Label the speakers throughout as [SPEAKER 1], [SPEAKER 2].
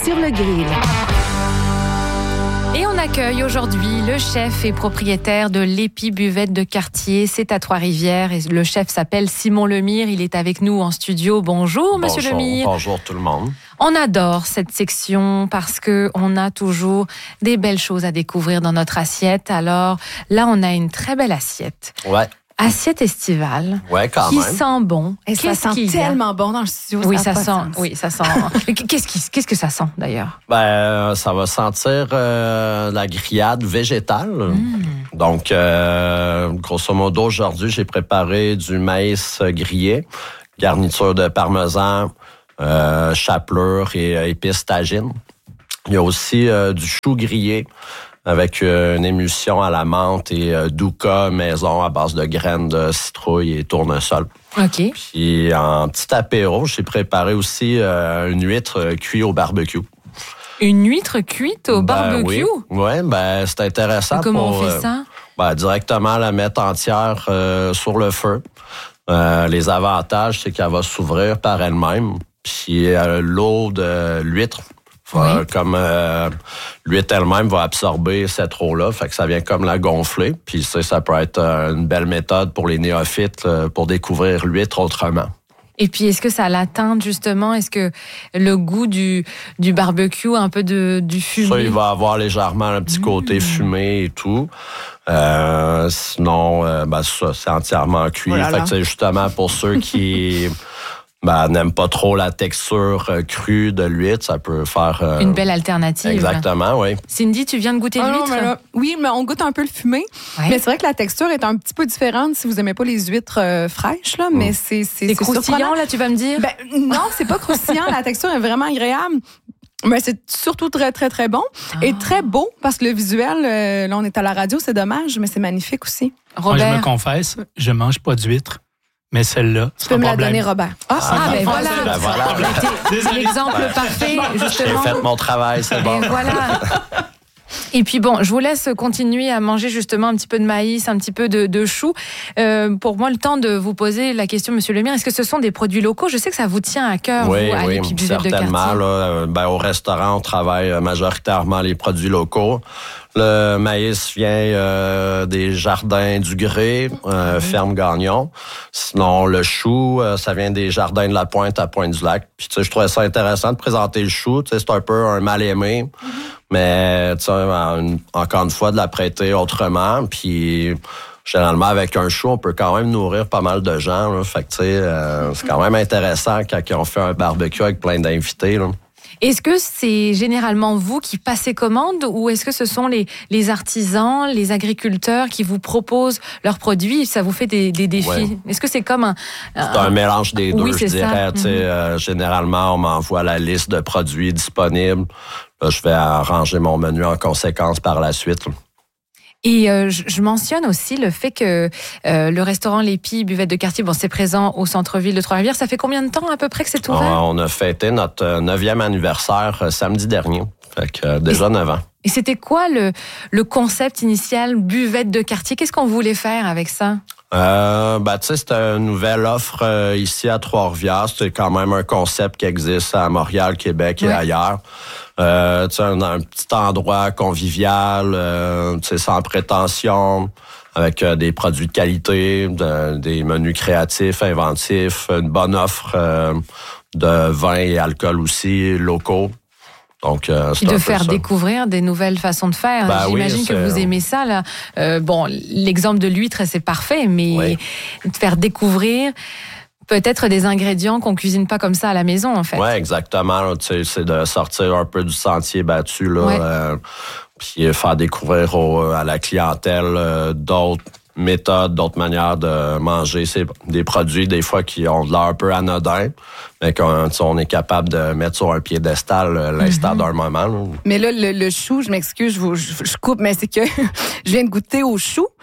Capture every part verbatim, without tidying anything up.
[SPEAKER 1] sur le grill.
[SPEAKER 2] Et on accueille aujourd'hui le chef et propriétaire de l'Épi Buvette de Quartier. C'est à Trois-Rivières et le chef s'appelle Simon Lemire. Il est avec nous en studio. Bonjour, Monsieur
[SPEAKER 3] Bonjour,
[SPEAKER 2] Lemire.
[SPEAKER 3] Bonjour tout le monde.
[SPEAKER 2] On adore cette section parce que on a toujours des belles choses à découvrir dans notre assiette. Alors là, on a une très belle assiette.
[SPEAKER 3] Ouais.
[SPEAKER 2] Assiette estivale.
[SPEAKER 3] Ouais, quand
[SPEAKER 2] qui
[SPEAKER 3] même.
[SPEAKER 2] sent bon.
[SPEAKER 4] Et ça
[SPEAKER 2] Qu'est-ce
[SPEAKER 4] sent
[SPEAKER 2] qu'il y a?
[SPEAKER 4] tellement bon dans le studio.
[SPEAKER 2] Oui,
[SPEAKER 4] ça
[SPEAKER 2] ça
[SPEAKER 4] a
[SPEAKER 2] sent.
[SPEAKER 4] pas de sens.
[SPEAKER 2] Oui, ça sent. qu'est-ce qui, qu'est-ce que ça sent d'ailleurs?
[SPEAKER 3] Ben, ça va sentir euh, la grillade végétale.
[SPEAKER 2] Mmh.
[SPEAKER 3] Donc, euh, grosso modo, aujourd'hui, j'ai préparé du maïs grillé, garniture de parmesan, euh, chapelure et euh, épices tagine. Il y a aussi euh, du chou grillé avec euh, une émulsion à la menthe et euh, douka maison à base de graines de citrouille et tournesol.
[SPEAKER 2] OK.
[SPEAKER 3] Puis en petit apéro, j'ai préparé aussi euh, une huître euh, cuite au barbecue.
[SPEAKER 2] Une huître cuite au
[SPEAKER 3] Ben
[SPEAKER 2] barbecue?
[SPEAKER 3] oui, ouais, ben c'est intéressant.
[SPEAKER 2] Et comment
[SPEAKER 3] pour,
[SPEAKER 2] on fait
[SPEAKER 3] euh,
[SPEAKER 2] ça?
[SPEAKER 3] Ben, directement la mettre entière euh, sur le feu. Euh, les avantages, c'est qu'elle va s'ouvrir par elle-même. Puis euh, l'eau de l'huître,
[SPEAKER 2] Oui.
[SPEAKER 3] euh, comme euh, l'huître elle-même va absorber cette eau-là, fait que ça vient comme la gonfler. Puis ça, ça peut être euh, une belle méthode pour les néophytes euh, pour découvrir l'huître autrement.
[SPEAKER 2] Et puis, est-ce que ça l'atteint justement? Est-ce que le goût du, du barbecue, un peu de, du fumé?
[SPEAKER 3] Ça, il va avoir légèrement un petit côté
[SPEAKER 2] Mmh.
[SPEAKER 3] fumé et tout. Euh, sinon, euh, ben, ça, c'est entièrement cuit.
[SPEAKER 4] Oh là là.
[SPEAKER 3] Fait que c'est justement pour ceux qui ben, n'aiment pas trop la texture euh, crue de l'huître, ça peut faire... euh,
[SPEAKER 2] Une belle alternative.
[SPEAKER 3] Exactement, oui.
[SPEAKER 2] Cindy, tu viens de goûter
[SPEAKER 4] Ah non,
[SPEAKER 2] l'huître?
[SPEAKER 4] mais là, oui, mais on goûte un peu le fumé.
[SPEAKER 2] Ouais.
[SPEAKER 4] Mais c'est vrai que la texture est un petit peu différente si vous aimez pas les huîtres euh, fraîches, là, mais c'est c'est
[SPEAKER 2] C'est croustillant,
[SPEAKER 4] surprenant.
[SPEAKER 2] là, tu vas me dire?
[SPEAKER 4] Ben, non, c'est pas croustillant. La texture est vraiment agréable. Mais c'est surtout très, très, très bon. Et très beau, parce que le visuel, euh, là, on est à la radio, c'est dommage, mais c'est magnifique aussi.
[SPEAKER 5] Moi, je
[SPEAKER 2] Robert?
[SPEAKER 5] me confesse, je mange pas d'huître, mais celle-là,
[SPEAKER 4] Tu peux me la donner, Robert.
[SPEAKER 2] Ah, ah, ben voilà.
[SPEAKER 3] Ben voilà.
[SPEAKER 2] C'est l'exemple parfait,
[SPEAKER 3] J'ai
[SPEAKER 2] justement.
[SPEAKER 3] fait mon travail, c'est bon.
[SPEAKER 2] Et voilà. Et puis bon, je vous laisse continuer à manger justement un petit peu de maïs, un petit peu de, de chou. Euh, pour moi, le temps de vous poser la question, Monsieur Lemire, est-ce que ce sont des produits locaux? Je sais que ça vous tient à cœur,
[SPEAKER 3] Oui,
[SPEAKER 2] vous, à
[SPEAKER 3] oui,
[SPEAKER 2] l'Épi Buvette de
[SPEAKER 3] certainement.
[SPEAKER 2] Quartier.
[SPEAKER 3] Là, euh, ben, au restaurant, on travaille euh, majoritairement les produits locaux. Le maïs vient euh, des jardins du Gré, euh,
[SPEAKER 2] Mhm.
[SPEAKER 3] ferme Gagnon. Sinon, le chou, euh, ça vient des jardins de la Pointe à Pointe-du-Lac. Puis, tu sais, je trouvais ça intéressant de présenter le chou. Tu sais, c'est un peu un mal-aimé,
[SPEAKER 2] Mhm.
[SPEAKER 3] mais tu sais, en- encore une fois, de la prêter autrement. Puis, généralement, avec un chou, on peut quand même nourrir pas mal de gens. Là. Fait que, tu sais, euh, c'est quand même intéressant quand on fait un barbecue avec plein d'invités. Là.
[SPEAKER 2] Est-ce que c'est généralement vous qui passez commande ou est-ce que ce sont les, les artisans, les agriculteurs qui vous proposent leurs produits? Ça vous fait des, des défis?
[SPEAKER 3] Ouais.
[SPEAKER 2] Est-ce que c'est comme un...
[SPEAKER 3] C'est un mélange des deux,
[SPEAKER 2] Oui,
[SPEAKER 3] je
[SPEAKER 2] c'est ça.
[SPEAKER 3] dirais. Tu sais,
[SPEAKER 2] Mhm.
[SPEAKER 3] euh, généralement, on m'envoie la liste de produits disponibles. Là, je vais arranger mon menu en conséquence par la suite. là.
[SPEAKER 2] Et euh, je, je mentionne aussi le fait que euh, le restaurant L'Épi Buvette de Quartier, bon, c'est présent au centre-ville de Trois-Rivières. Ça fait combien de temps à peu près que c'est ouvert?
[SPEAKER 3] On, on a fêté notre euh, neuvième anniversaire euh, samedi dernier. Fait que euh, déjà neuf ans.
[SPEAKER 2] Et c'était quoi le, le concept initial Buvette de Quartier? Qu'est-ce qu'on voulait faire avec ça?
[SPEAKER 3] Euh, ben, tu sais, c'est une nouvelle offre euh, ici à Trois-Rivières. C'est quand même un concept qui existe à Montréal, Québec et
[SPEAKER 2] Ouais.
[SPEAKER 3] ailleurs. Euh, tu sais, un, un petit endroit convivial, euh, tu sais, sans prétention, avec euh, des produits de qualité, de- des menus créatifs, inventifs, une bonne offre euh, de vin et alcool aussi locaux. Donc, euh, c'est
[SPEAKER 2] De
[SPEAKER 3] un peu
[SPEAKER 2] faire
[SPEAKER 3] ça.
[SPEAKER 2] découvrir des nouvelles façons de faire.
[SPEAKER 3] Ben oui,
[SPEAKER 2] J'imagine que
[SPEAKER 3] c'est-
[SPEAKER 2] vous aimez ça, là. Euh, bon, l'exemple de l'huître, c'est parfait, mais
[SPEAKER 3] Oui.
[SPEAKER 2] de faire découvrir peut-être des ingrédients qu'on cuisine pas comme ça à la maison, en fait.
[SPEAKER 3] Ouais, exactement. là, tu sais, c'est de sortir un peu du sentier battu, là,
[SPEAKER 2] Ouais.
[SPEAKER 3] euh, puis faire découvrir au- à la clientèle euh, d'autres méthodes, d'autres manières de manger. C'est des produits, des fois, qui ont de l'air un peu anodins, mais qu'on tu sais, on est capable de mettre sur un piédestal euh, l'instant
[SPEAKER 2] Mm-hmm.
[SPEAKER 3] d'un moment. là.
[SPEAKER 4] Mais là, le, le chou, je m'excuse, je, vous- je, je coupe, mais c'est que je viens de goûter au chou.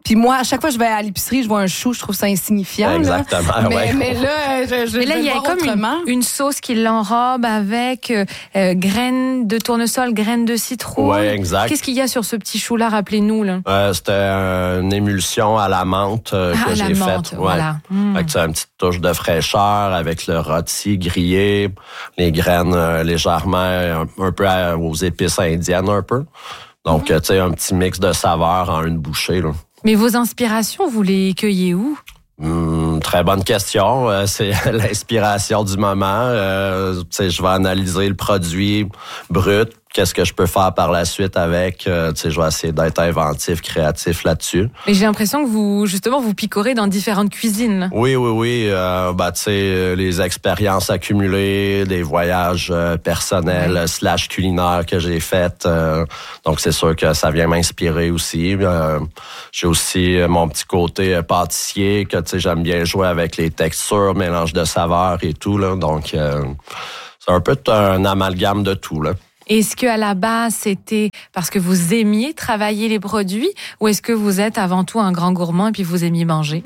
[SPEAKER 4] Puis moi, à chaque fois que je vais à l'épicerie, je vois un chou, je trouve ça insignifiant.
[SPEAKER 3] Exactement,
[SPEAKER 4] là. Mais,
[SPEAKER 3] ouais.
[SPEAKER 4] mais là, je, je
[SPEAKER 2] Mais là,
[SPEAKER 4] vais
[SPEAKER 2] il y
[SPEAKER 4] le
[SPEAKER 2] a
[SPEAKER 4] voir
[SPEAKER 2] comme
[SPEAKER 4] autrement.
[SPEAKER 2] une, une sauce qui l'enrobe avec euh, euh, graines de tournesol, graines de citron.
[SPEAKER 3] Ouais, exact.
[SPEAKER 2] Qu'est-ce qu'il y a sur ce petit chou-là, rappelez-nous, là?
[SPEAKER 3] Euh, c'était une émulsion à la menthe euh,
[SPEAKER 2] Ah,
[SPEAKER 3] que
[SPEAKER 2] la
[SPEAKER 3] j'ai
[SPEAKER 2] menthe,
[SPEAKER 3] faite.
[SPEAKER 2] voilà. Mm.
[SPEAKER 3] Fait que c'est une petite touche de fraîcheur avec le rôti grillé, les graines euh, légèrement un, un peu à- aux épices indiennes un peu. Donc,
[SPEAKER 2] Mm.
[SPEAKER 3] euh, tu sais, un petit mix de saveurs en une bouchée, là.
[SPEAKER 2] Mais vos inspirations, vous les cueillez où?
[SPEAKER 3] Hum, très bonne question. Euh, c'est l'inspiration du moment. Euh, tu sais, je vais analyser le produit brut. Qu'est-ce que je peux faire par la suite avec? Euh, tu sais, je vais essayer d'être inventif, créatif là-dessus.
[SPEAKER 2] Mais j'ai l'impression que vous, justement, vous picorez dans différentes cuisines.
[SPEAKER 3] Oui, oui, oui. Euh, bah, tu sais, les expériences accumulées, des voyages euh, personnels
[SPEAKER 2] Ouais.
[SPEAKER 3] slash culinaires que j'ai faites. Euh, donc, c'est sûr que ça vient m'inspirer aussi. Euh, j'ai aussi euh, mon petit côté euh, pâtissier que, tu sais, j'aime bien jouer avec les textures, mélange de saveurs et tout, là. Donc, euh, c'est un peu un amalgame de tout, là.
[SPEAKER 2] Est-ce que à la base, c'était parce que vous aimiez travailler les produits ou est-ce que vous êtes avant tout un grand gourmand et puis vous aimiez manger?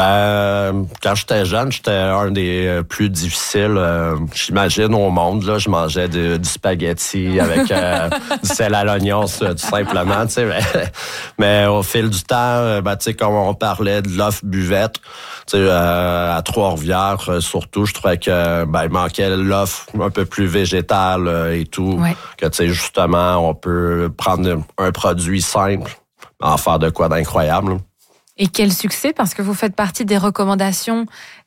[SPEAKER 3] Ben, quand j'étais jeune, j'étais un des plus difficiles, euh, j'imagine, au monde. Là, je mangeais de- du spaghetti avec euh, du sel à l'oignon, tout simplement. Tu sais, mais, mais au fil du temps, ben, tu sais, comme on parlait de l'offre buvette, tu sais, euh, à Trois-Rivières, euh, surtout, je trouvais que ben, il manquait l'offre un peu plus végétale euh, et tout.
[SPEAKER 2] Ouais.
[SPEAKER 3] Que tu sais, justement, on peut prendre un produit simple, en faire de quoi d'incroyable. Là.
[SPEAKER 2] Et quel succès, parce que vous faites partie des recommandations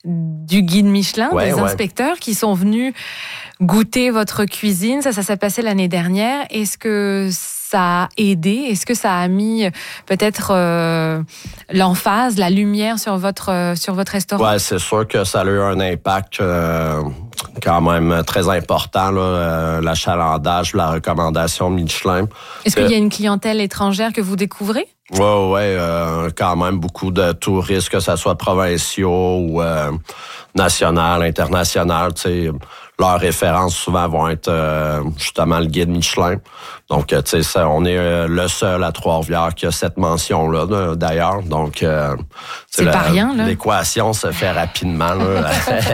[SPEAKER 2] du guide Michelin,
[SPEAKER 3] Ouais,
[SPEAKER 2] des
[SPEAKER 3] ouais.
[SPEAKER 2] inspecteurs qui sont venus goûter votre cuisine. Ça, ça s'est passé l'année dernière. Est-ce que ça a aidé? Est-ce que ça a mis peut-être euh, l'emphase, la lumière sur votre, euh, sur votre restaurant?
[SPEAKER 3] Ouais, c'est sûr que ça a eu un impact euh, quand même très important, là, euh, l'achalandage, la recommandation Michelin.
[SPEAKER 2] Est-ce qu'il y a une clientèle étrangère que vous découvrez?
[SPEAKER 3] Ouais, ouais, euh, quand même beaucoup de touristes, que ce soit provinciaux ou euh, national, international, tu sais, leurs références souvent vont être euh, justement le guide Michelin. Donc, euh, tu sais, ça, on est euh, le seul à Trois-Rivières qui a cette mention-là, là, d'ailleurs. Donc, euh,
[SPEAKER 2] C'est
[SPEAKER 3] la-
[SPEAKER 2] pas rien, là.
[SPEAKER 3] L'équation se fait rapidement, là.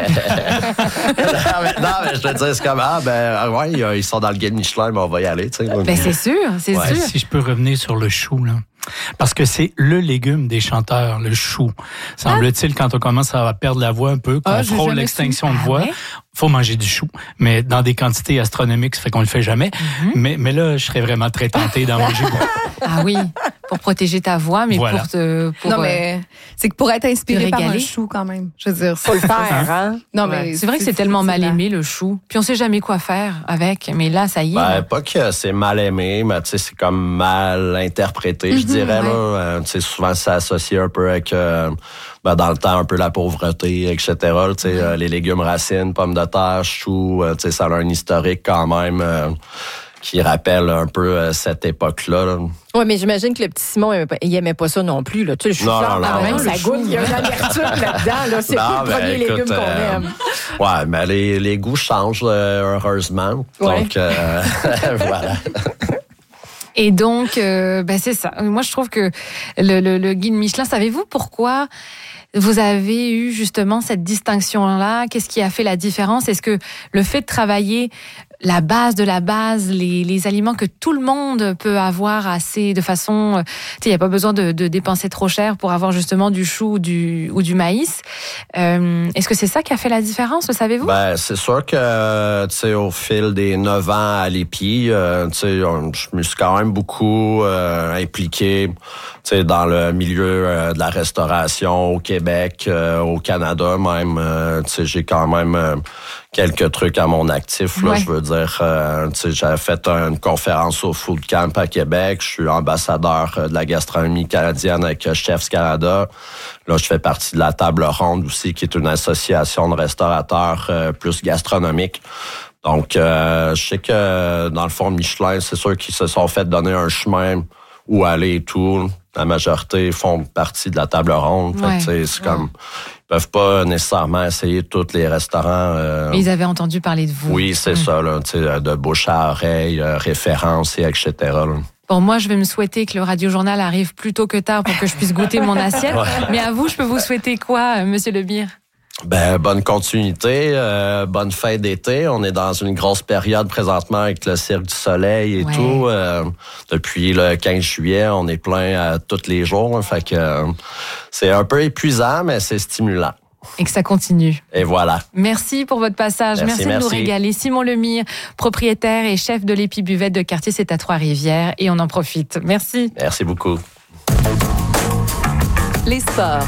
[SPEAKER 3] non, mais, non, mais je te dis, c'est comme, ah, ben, ouais, ils sont dans le guide Michelin, mais on va y aller, tu sais.
[SPEAKER 2] Ben, c'est sûr, c'est
[SPEAKER 3] Ouais.
[SPEAKER 2] sûr.
[SPEAKER 5] Si je peux revenir sur le chou, là. Parce que c'est le légume des chanteurs, le chou. Semble-t-il, quand on commence à perdre la voix un peu, qu'on
[SPEAKER 4] Ah, j'ai
[SPEAKER 5] frôle
[SPEAKER 4] jamais
[SPEAKER 5] l'extinction de
[SPEAKER 2] su.
[SPEAKER 5] voix,
[SPEAKER 2] Ah ouais?
[SPEAKER 5] faut manger du chou. Mais dans des quantités astronomiques, ça fait qu'on le fait jamais.
[SPEAKER 2] Mm-hmm.
[SPEAKER 5] mais, mais là, je serais vraiment très tenté d'en manger beaucoup.
[SPEAKER 2] Ah oui, pour protéger ta voix, mais
[SPEAKER 5] Voilà.
[SPEAKER 2] pour te... Pour,
[SPEAKER 4] Non, mais c'est que pour être inspiré
[SPEAKER 2] te
[SPEAKER 4] par un
[SPEAKER 2] régaler.
[SPEAKER 4] chou, quand même. Je veux dire,
[SPEAKER 1] Faut le faire, hein?
[SPEAKER 4] Non,
[SPEAKER 2] Ouais.
[SPEAKER 4] mais
[SPEAKER 2] C'est vrai que c'est tellement mal aimé, le chou. Puis on sait jamais quoi faire avec. Mais là, ça y est.
[SPEAKER 3] Ben,
[SPEAKER 2] là.
[SPEAKER 3] pas que c'est mal aimé, mais tu sais, c'est comme mal interprété, je
[SPEAKER 2] Mhm,
[SPEAKER 3] dirais.
[SPEAKER 2] ouais.
[SPEAKER 3] Là. Euh, tu sais, souvent, c'est associé un peu avec, euh, ben, dans le temps, un peu la pauvreté, et cetera. Tu sais, euh, les légumes racines, pommes de terre, choux, euh, tu sais, ça a un historique quand même euh, qui rappelle un peu euh, cette époque-là. Là.
[SPEAKER 1] Oui, mais j'imagine que le petit Simon, il aimait pas, il aimait pas ça non plus. Là. Tu sais, le chou
[SPEAKER 3] Non,
[SPEAKER 1] fleur,
[SPEAKER 3] non,
[SPEAKER 1] quand
[SPEAKER 3] non,
[SPEAKER 1] même,
[SPEAKER 3] non,
[SPEAKER 1] ça
[SPEAKER 2] le
[SPEAKER 1] goûte.
[SPEAKER 2] chou.
[SPEAKER 1] Il y a une amertume là-dedans. Là. C'est
[SPEAKER 3] Non,
[SPEAKER 1] pas le
[SPEAKER 3] ben,
[SPEAKER 1] premier
[SPEAKER 3] écoute,
[SPEAKER 1] légume qu'on
[SPEAKER 3] euh,
[SPEAKER 1] aime.
[SPEAKER 3] Ouais, mais les, les goûts changent, euh, heureusement.
[SPEAKER 1] Ouais.
[SPEAKER 3] Donc, euh, voilà.
[SPEAKER 2] Et donc, euh, ben c'est ça. Moi, je trouve que le, le, le guide Michelin, savez-vous pourquoi vous avez eu justement cette distinction-là? Qu'est-ce qui a fait la différence? Est-ce que le fait de travailler la base de la base, les, les aliments que tout le monde peut avoir assez de façon... Tu sais, il n'y a pas besoin de, de dépenser trop cher pour avoir justement du chou ou du, ou du maïs. Euh, est-ce que c'est ça qui a fait la différence, le savez-vous?
[SPEAKER 3] Ben, c'est sûr que, tu sais, au fil des neuf ans à l'Épi, euh, tu sais, on- je me suis quand même beaucoup euh, impliqué, tu sais, dans le milieu euh, de la restauration au Québec, euh, au Canada même. Euh, tu sais, j'ai quand même euh, quelques trucs à mon actif, là,
[SPEAKER 2] Ouais.
[SPEAKER 3] je veux dire. Euh, tu sais, j'avais fait une conférence au Food Camp à Québec. Je suis ambassadeur euh, de la gastronomie canadienne avec euh, Chefs Canada. Là, je fais partie de la Table Ronde aussi, qui est une association de restaurateurs euh, plus gastronomiques. Donc, euh, je sais que dans le fond, Michelin, c'est sûr qu'ils se sont fait donner un chemin où aller et tout. La majorité font partie de la Table Ronde. Fait que,
[SPEAKER 2] Ouais.
[SPEAKER 3] tu sais, c'est comme... Ils peuvent pas nécessairement essayer tous les restaurants. euh,
[SPEAKER 2] Ils avaient entendu parler de vous.
[SPEAKER 3] oui, c'est
[SPEAKER 2] Mm.
[SPEAKER 3] ça, là, tu sais, de bouche à oreille, euh, référence, et et cetera. Là.
[SPEAKER 2] Bon, moi, je vais me souhaiter que le Radio-Journal arrive plus tôt que tard pour que je puisse goûter mon assiette. Ouais. Mais à vous, je peux vous souhaiter quoi, Monsieur Lemire?
[SPEAKER 3] Ben, bonne continuité, euh, bonne fin d'été. On est dans une grosse période présentement avec le Cirque du Soleil et ouais. tout. Euh, depuis le quinze juillet, on est plein euh, tous les jours. Hein, fait que euh, c'est un peu épuisant, mais c'est stimulant.
[SPEAKER 2] Et que ça continue.
[SPEAKER 3] Et voilà.
[SPEAKER 2] Merci pour votre passage. Merci, merci, merci. de nous régaler. Simon Lemire, propriétaire et chef de l'Épibuvette de quartier, c'est à Trois-Rivières. Et on en profite. Merci.
[SPEAKER 3] Merci beaucoup.
[SPEAKER 1] Les sports.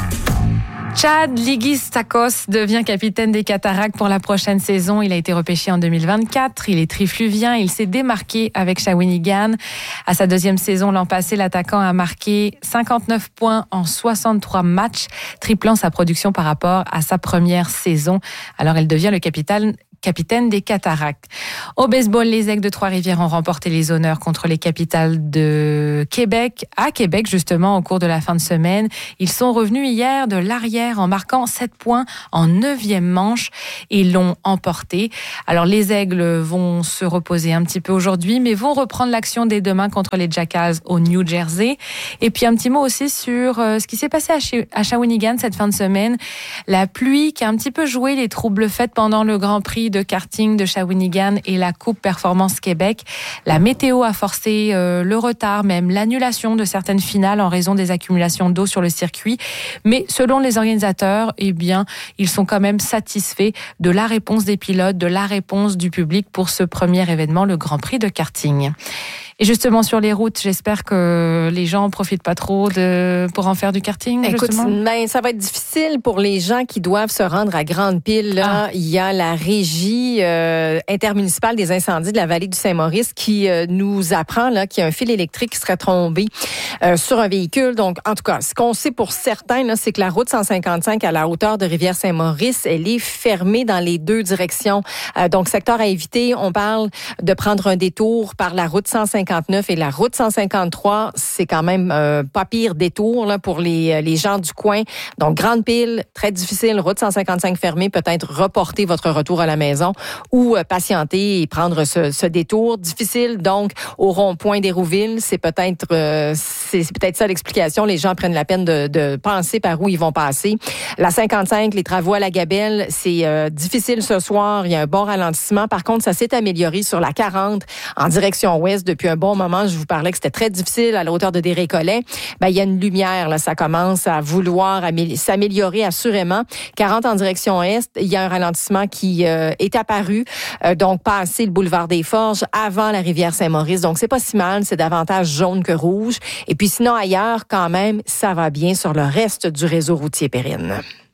[SPEAKER 2] Chad Ligistakos devient capitaine des Cataractes pour la prochaine saison. Il a été repêché en deux mille vingt-quatre. Il est trifluvien. Il s'est démarqué avec Shawinigan. À sa deuxième saison l'an passé, l'attaquant a marqué cinquante-neuf points en soixante-trois matchs, triplant sa production par rapport à sa première saison. Alors, elle devient le capitaine capitaine des Cataractes. Au baseball, les Aigles de Trois-Rivières ont remporté les honneurs contre les Capitales de Québec. À Québec, justement, au cours de la fin de semaine, ils sont revenus hier de l'arrière en marquant sept points en neuvième manche et l'ont emporté. Alors, les Aigles vont se reposer un petit peu aujourd'hui, mais vont reprendre l'action dès demain contre les Jackals au New Jersey. Et puis, un petit mot aussi sur ce qui s'est passé à Shawinigan cette fin de semaine. La pluie qui a un petit peu joué les troubles faits pendant le Grand Prix de karting de Shawinigan et la Coupe Performance Québec. La météo a forcé euh, le retard, même l'annulation de certaines finales en raison des accumulations d'eau sur le circuit. Mais selon les organisateurs, eh bien, ils sont quand même satisfaits de la réponse des pilotes, de la réponse du public pour ce premier événement, le Grand Prix de karting. Et justement, sur les routes, j'espère que les gens en profitent pas trop de, pour en faire du karting.
[SPEAKER 1] Écoute,
[SPEAKER 2] justement.
[SPEAKER 1] Ben, ça va être difficile pour les gens qui doivent se rendre à Grande-Pile. Là, ah. Il y a la régie euh, intermunicipale des incendies de la vallée du Saint-Maurice qui euh, nous apprend là, qu'il y a un fil électrique qui serait tombé euh, sur un véhicule. Donc, en tout cas, ce qu'on sait pour certains, là, c'est que la route cent cinquante-cinq à la hauteur de Rivière-Saint-Maurice, elle est fermée dans les deux directions. Euh, donc, secteur à éviter, on parle de prendre un détour par la route cent cinquante-neuf et la route cent cinquante-trois, c'est quand même euh, pas pire détour là, pour les, les gens du coin. Donc, Grande-Pile, très difficile, route cent cinquante-cinq fermée, peut-être reporter votre retour à la maison ou euh, patienter et prendre ce, ce détour. Difficile, donc, au rond-point d'Hérouville, c'est peut-être euh, c'est, c'est peut-être ça l'explication. Les gens prennent la peine de, de penser par où ils vont passer. La cinquante-cinq, les travaux à la Gabelle, c'est euh, difficile ce soir. Il y a un bon ralentissement. Par contre, ça s'est amélioré sur la quarante en direction ouest depuis un bon moment. Je vous parlais que c'était très difficile à la hauteur de Desrécollets. Ben, il y a une lumière, là. Ça commence à vouloir amé- s'améliorer assurément. quarante en direction est, il y a un ralentissement qui euh, est apparu. Euh, donc, passer le boulevard des Forges avant la rivière Saint-Maurice. Donc, c'est pas si mal. C'est davantage jaune que rouge. Et puis, sinon, ailleurs, quand même, ça va bien sur le reste du réseau routier Perrine.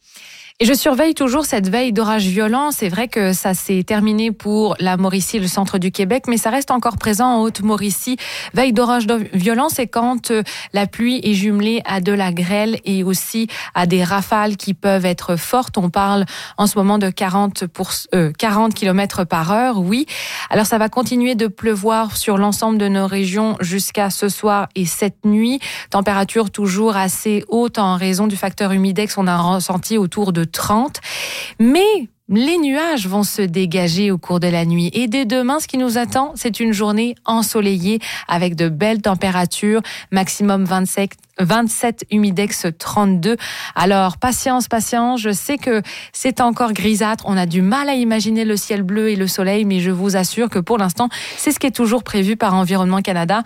[SPEAKER 2] Et je surveille toujours cette veille d'orage violent. C'est vrai que ça s'est terminé pour la Mauricie, le centre du Québec, mais ça reste encore présent en Haute-Mauricie. Veille d'orage violent, c'est quand la pluie est jumelée à de la grêle et aussi à des rafales qui peuvent être fortes. On parle en ce moment de quarante, pour, euh, quarante kilomètres par heure, oui. Alors ça va continuer de pleuvoir sur l'ensemble de nos régions jusqu'à ce soir et cette nuit. Température toujours assez haute en raison du facteur humidex. On a ressenti autour de trente. Mais les nuages vont se dégager au cours de la nuit. Et dès demain, ce qui nous attend, c'est une journée ensoleillée avec de belles températures, maximum vingt-sept, vingt-sept, humidex trente-deux. Alors, patience, patience. Je sais que c'est encore grisâtre. On a du mal à imaginer le ciel bleu et le soleil, mais je vous assure que pour l'instant, c'est ce qui est toujours prévu par Environnement Canada.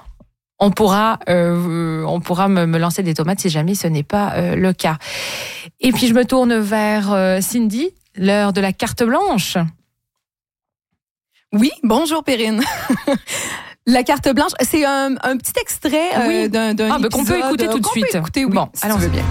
[SPEAKER 2] On pourra, euh, on pourra me, me lancer des tomates si jamais ce n'est pas euh, le cas. Et puis je me tourne vers euh, Cindy, l'heure de la carte blanche.
[SPEAKER 4] Oui, bonjour Perrine. La carte blanche, c'est un, un petit extrait euh,
[SPEAKER 2] oui.
[SPEAKER 4] d'un, d'un
[SPEAKER 2] ah,
[SPEAKER 4] épisode.
[SPEAKER 2] Qu'on peut écouter tout de
[SPEAKER 4] qu'on
[SPEAKER 2] suite.
[SPEAKER 4] Peut écouter, oui,
[SPEAKER 2] bon,
[SPEAKER 4] si
[SPEAKER 2] allons-y bien.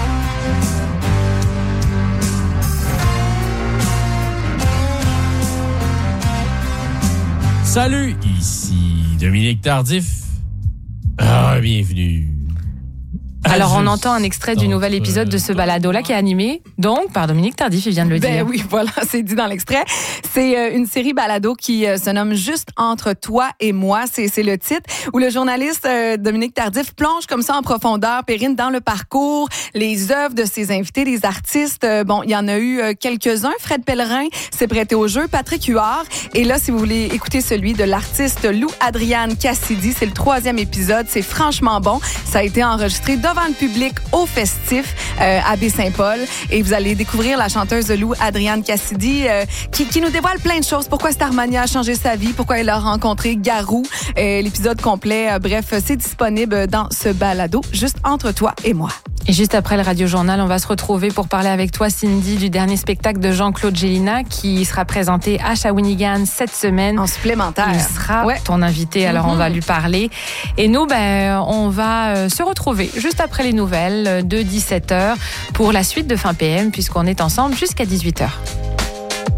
[SPEAKER 6] Salut, ici Dominique Tardif. Ah, bienvenue
[SPEAKER 2] Alors, on entend un extrait du nouvel épisode de ce balado-là qui est animé, donc, par Dominique Tardif, il vient de le
[SPEAKER 4] ben
[SPEAKER 2] dire.
[SPEAKER 4] Oui, voilà, c'est dit dans l'extrait. C'est euh, une série balado qui euh, se nomme Juste entre toi et moi, c'est, c'est le titre, où le journaliste euh, Dominique Tardif plonge comme ça en profondeur, Perrine, dans le parcours, les œuvres de ses invités, les artistes. Euh, bon, il y en a eu euh, quelques-uns. Fred Pellerin s'est prêté au jeu, Patrick Huard. Et là, si vous voulez écouter celui de l'artiste Lou Adriane Cassidy, c'est le troisième épisode. C'est franchement bon. Ça a été enregistré devant le public au Festif euh, à Baie-Saint-Paul. Et vous allez découvrir la chanteuse Lou Adriane Cassidy euh, qui, qui nous dévoile plein de choses. Pourquoi Starmania a changé sa vie, pourquoi elle a rencontré Garou. Euh, l'épisode complet, euh, bref, c'est disponible dans ce balado, Juste entre toi et moi.
[SPEAKER 2] Et juste après le Radio Journal, on va se retrouver pour parler avec toi, Cindy, du dernier spectacle de Jean-Claude Gélina qui sera présenté à Shawinigan cette semaine.
[SPEAKER 4] En supplémentaire.
[SPEAKER 2] Il sera
[SPEAKER 4] ouais.
[SPEAKER 2] ton invité, alors mm-hmm. on va lui parler. Et nous, ben, on va se retrouver juste après les nouvelles de dix-sept heures pour la suite de Fin P M, puisqu'on est ensemble jusqu'à dix-huit heures.